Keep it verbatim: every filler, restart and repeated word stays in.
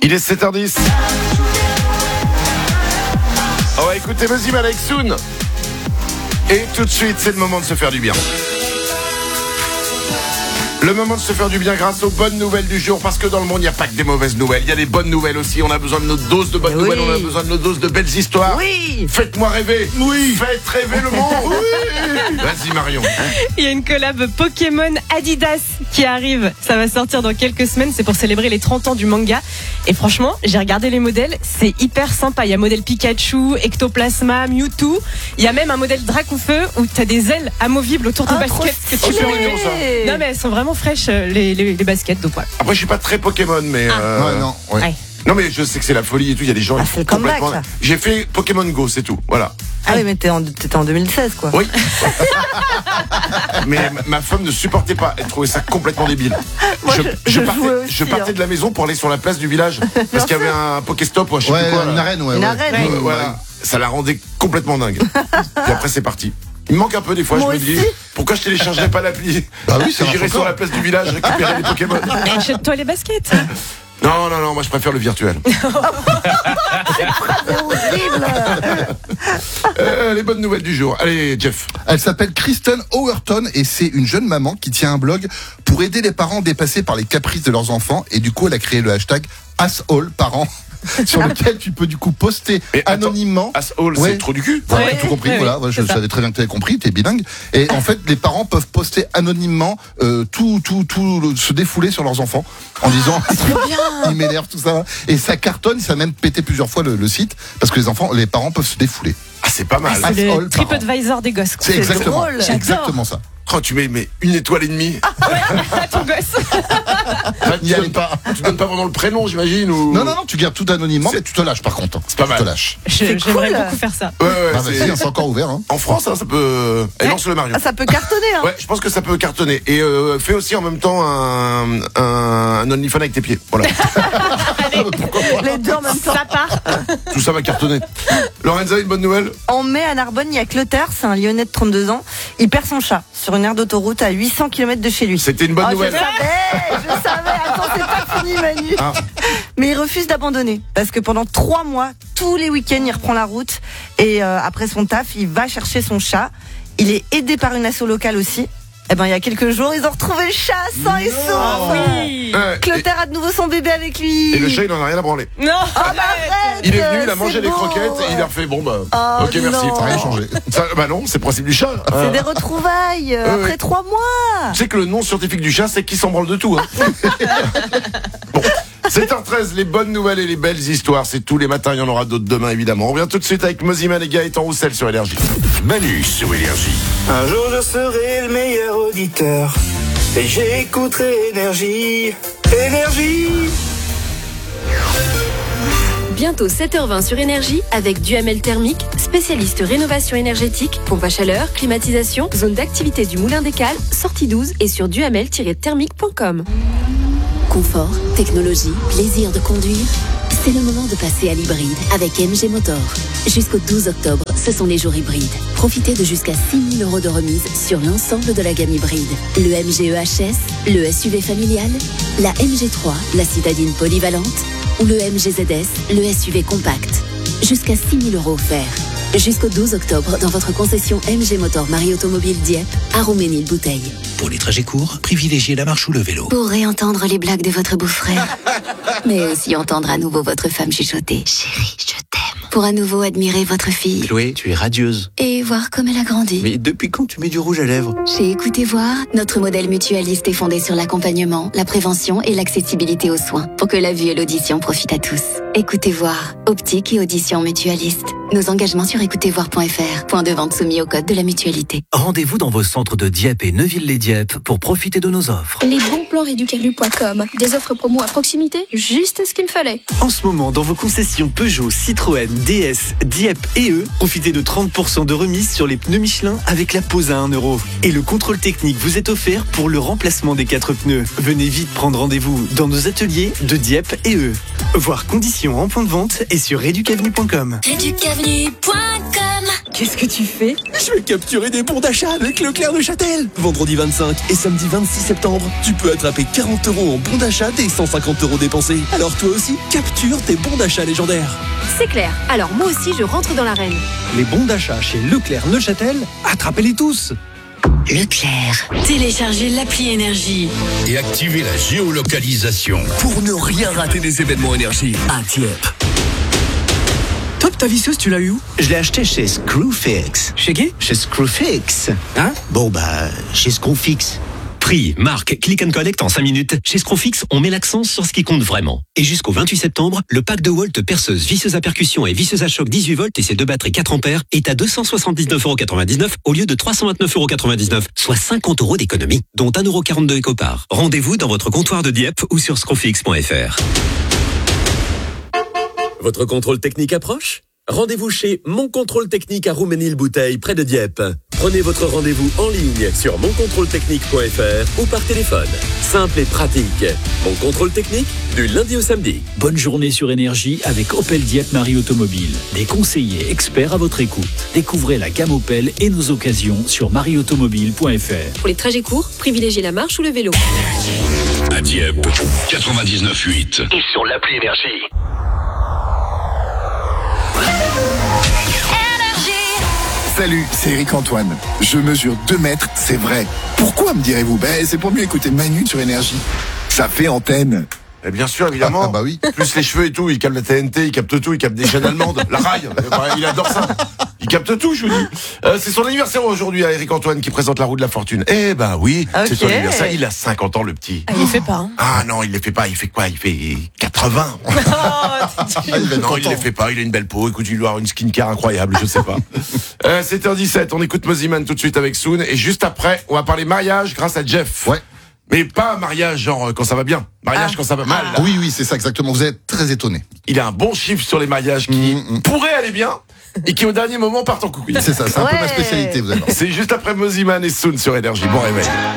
Il est sept heures dix. On va écouter Mosiman avec Soon. Et tout de suite, c'est le moment de se faire du bien. Le moment de se faire du bien grâce aux bonnes nouvelles du jour, parce que dans le monde, il n'y a pas que des mauvaises nouvelles, il y a des bonnes nouvelles aussi. On a besoin de notre dose de bonnes oui. nouvelles, on a besoin de notre dose de belles histoires. Oui. Faites-moi rêver. Oui. Faites rêver le monde. Oui. Vas-y Marion. Il y a une collab Pokémon Adidas qui arrive. Ça va sortir dans quelques semaines. C'est pour célébrer les trente ans du manga. Et franchement, j'ai regardé les modèles. C'est hyper sympa. Il y a modèle Pikachu, Ectoplasma, Mewtwo. Il y a même un modèle Dracofeu où tu as des ailes amovibles autour des ah, baskets. Que tu peux... mignon, ça. Non mais elles sont vraiment fraîches les, les, les baskets. Donc voilà. Après je suis pas très Pokémon mais... Ah. Euh... Ouais, non, ouais. Ouais. Non mais je sais que c'est la folie et tout. Il y a des gens ah, qui font complètement... comeback, J'ai fait Pokémon Go, c'est tout. Voilà. Ah oui, mais t'étais en, t'étais en deux mille seize, quoi. Oui. Mais ma femme ne supportait pas. Elle trouvait ça complètement débile. Moi, je, je, je, je, partais, aussi, je partais hein. de la maison pour aller sur la place du village parce qu'il y avait un Pokéstop ou je sais Ouais, plus quoi. une là. arène, ouais. Une ouais. arène. Ouais, Ouais. voilà. Ça la rendait complètement dingue. Puis après c'est parti. Il me manque un peu des fois. Moi je me dis aussi. pourquoi je téléchargerais pas l'appli. Bah oui, c'est J'irais un sur la place du village récupérer les Pokémon. Achète-toi les baskets. Non non non, moi je préfère le virtuel. Horrible. euh, les bonnes nouvelles du jour. Allez Jeff. Elle s'appelle Kristen Overton et c'est une jeune maman qui tient un blog pour aider les parents dépassés par les caprices de leurs enfants. Et du coup, elle a créé le hashtag AssAllParents sur lequel tu peux du coup poster Et attends, anonymement. Asshole, Ouais. c'est trop du cul. Voilà, Ouais, t'as tout compris, ouais, voilà, oui, je c'est ça. savais très bien que tu avais compris, t'es bilingue. Et en fait, les parents peuvent poster anonymement euh, tout, tout, tout, le- se défouler sur leurs enfants en disant ils m'énervent, tout ça. Et ça cartonne, ça a même pété plusieurs fois le, le site parce que les enfants, les parents peuvent se défouler. Ah c'est pas mal. C'est le All parents. TripAdvisor des gosses. quoi. C'est exactement, drôle. c'est exactement ça. Oh tu mets mais une étoile et demie. À ton gosse. Enfin, tu, N'y allez donnes, pas. tu donnes pas vraiment le prénom j'imagine ou... Non, non, non, tu gardes tout anonymement, C'est- mais tu te lâches par contre. C'est pas Tu mal. te lâches. Je- C'est J'aimerais cool. beaucoup faire ça. Ouais, ouais, Ah, c'est... vas-y, c'est encore ouvert. Hein. En France, hein, ça peut. Et lance le Marion. Ah, ça peut cartonner, hein. Ouais, je pense que ça peut cartonner. Et euh, fais aussi en même temps un, un, un OnlyFans avec tes pieds. Voilà. Pourquoi pas? Les deux en même temps. Ça part. Tout ça va cartonner. Lorenza, une bonne nouvelle. En mai, à Narbonne, il y a Clotaire, c'est un Lyonnais de trente-deux ans. Il perd son chat sur une aire d'autoroute à huit cents kilomètres de chez lui. C'était une bonne Oh, je nouvelle. savais, je savais. Attends, c'est pas fini, Manu. Ah. Mais il refuse d'abandonner parce que pendant trois mois, tous les week-ends, il reprend la route et euh, après son taf, il va chercher son chat. Il est aidé par une asso locale aussi. Eh ben, il y a quelques jours, ils ont retrouvé le chat sain et sauf. Oui. Ouais, Clotaire a de nouveau son bébé avec lui. et, et le chat, il en a rien à branler. Non. Ah bah arrête. Il est venu, il a c'est mangé les beau. croquettes et il a refait bon bah. Oh, ok, merci. non. Ça n'a rien changé. Ça, bah non, c'est le principe du chat. C'est des retrouvailles euh, Ouais, après ouais. trois mois. Tu sais que le nom scientifique du chat, c'est qu'il s'en branle de tout. Hein. Bon, sept heures treize, les bonnes nouvelles et les belles histoires, c'est tous les matins, il y en aura d'autres demain évidemment. On revient tout de suite avec Mosiman et Gaëtan Roussel sur Énergie. Manu sur Énergie. Un jour je serai le meilleur auditeur et j'écouterai Énergie. Énergie. Bientôt sept heures vingt sur Énergie avec Duhamel Thermique, spécialiste rénovation énergétique, pompe à chaleur, climatisation, zone d'activité du Moulin des Cales, sortie douze et sur duhamel tiret thermique point com. Confort, technologie, plaisir de conduire. C'est le moment de passer à l'hybride avec M G Motor. Jusqu'au douze octobre, ce sont les jours hybrides. Profitez de jusqu'à six mille euros de remise sur l'ensemble de la gamme hybride. Le M G E H S, le S U V familial, la M G trois, la citadine polyvalente ou le M G Z S, le S U V compact. Jusqu'à six mille euros offerts. Jusqu'au douze octobre dans votre concession M G Motor Marie Automobile Dieppe à Rouménil-Bouteille. Pour les trajets courts, privilégiez la marche ou le vélo. Pour réentendre les blagues de votre beau-frère, mais aussi entendre à nouveau votre femme chuchoter. Chérie, je t'aime. Pour à nouveau admirer votre fille Chloé, tu es radieuse. et voir comme elle a grandi. Mais depuis quand tu mets du rouge à lèvres? Chez Écoutez Voir, notre modèle mutualiste est fondé sur l'accompagnement, la prévention et l'accessibilité aux soins pour que la vue et l'audition profitent à tous. Écoutez Voir, optique et audition mutualiste. Nos engagements sur écoutez voir point f r, point de vente soumis au code de la mutualité. Rendez-vous dans vos centres de Dieppe et Neuville-les-Dieppe pour profiter de nos offres. Les bons plans réducalu point com. Des offres promo à proximité, juste ce qu'il me fallait. En ce moment, dans vos concessions Peugeot, Citroën, D S, Dieppe et E, profitez de trente pour cent de remise sur les pneus Michelin avec la pose à un euro. Et le contrôle technique vous est offert pour le remplacement des quatre pneus. Venez vite prendre rendez-vous dans nos ateliers de Dieppe et E. Voir conditions en point de vente et sur réducavenue point com. réducavenue point com. qu'est-ce que tu fais? Je vais capturer des bons d'achat avec Leclerc Neuchâtel. Vendredi vingt-cinq et samedi vingt-six septembre, tu peux attraper quarante euros en bons d'achat dès cent cinquante euros dépensés. Alors toi aussi, capture tes bons d'achat légendaires. C'est clair. Alors moi aussi, je rentre dans l'arène. Les bons d'achat chez Leclerc Neuchâtel, attrapez-les tous. Leclerc. Téléchargez l'appli Énergie. Et activez la géolocalisation Pour ne rien rater des événements énergie à Dieppe. Top, ta visseuse, tu l'as eu où? Je l'ai acheté chez Screwfix. Chez qui? Chez Screwfix. Hein? Bon bah, chez Screwfix. Prix, marque, click and collect en cinq minutes. Chez Screwfix, on met l'accent sur ce qui compte vraiment. Et jusqu'au vingt-huit septembre, le pack de Walt perceuse, visseuse à percussion et visseuse à choc dix-huit volts et ses deux batteries quatre ampères est à deux cent soixante-dix-neuf euros quatre-vingt-dix-neuf au lieu de trois cent vingt-neuf euros quatre-vingt-dix-neuf, soit cinquante euros d'économie, dont un euro quarante-deux éco-part. Rendez-vous dans votre comptoir de Dieppe ou sur screwfix point f r. Votre contrôle technique approche? Rendez-vous chez Mon Contrôle Technique à Rouménil-Bouteille, près de Dieppe. Prenez votre rendez-vous en ligne sur mon contrôle technique point f r ou par téléphone. Simple et pratique. Mon Contrôle Technique, du lundi au samedi. Bonne journée sur Énergie avec Opel Dieppe Marie Automobile. Des conseillers experts à votre écoute. Découvrez la gamme Opel et nos occasions sur marie automobile point f r. Pour les trajets courts, privilégiez la marche ou le vélo. À Dieppe, quatre-vingt-dix-neuf huit. Et sur l'appli Énergie. Salut, c'est Eric Antoine. Je mesure deux mètres, c'est vrai. Pourquoi, me direz-vous? Ben, c'est pour mieux écouter Manu sur Énergie. Ça fait antenne. Et bien sûr, évidemment. Ah, bah oui. Plus les cheveux et tout, il capte la T N T, il capte tout, il capte des chaînes allemandes, la raille, il adore ça. Il capte tout, je vous dis. Euh, c'est son anniversaire aujourd'hui à Eric Antoine qui présente la roue de la fortune. Eh ben oui, Ok. c'est son anniversaire. Il a cinquante ans, le petit. Ah, il les fait pas. Hein. Ah non, il les fait pas. Il fait quoi? Il fait quatre-vingts. Non, il les fait pas. Il a une belle peau. Écoute, il doit avoir une skincare incroyable. Je sais pas. euh, sept heures dix-sept. On écoute Moziman tout de suite avec Soon. Et juste après, on va parler mariage grâce à Jeff. Ouais. Mais pas mariage genre quand ça va bien. Mariage Ah. quand ça va mal. Oui, oui, c'est ça exactement. Vous êtes très étonné. Il a un bon chiffre sur les mariages qui Mmh, mmh. pourraient aller bien et qui au dernier moment partent en couille. C'est ça, c'est un peu Ouais. ma spécialité, vous allez voir. C'est juste après Moziman et Soon sur Énergie. Bon réveil.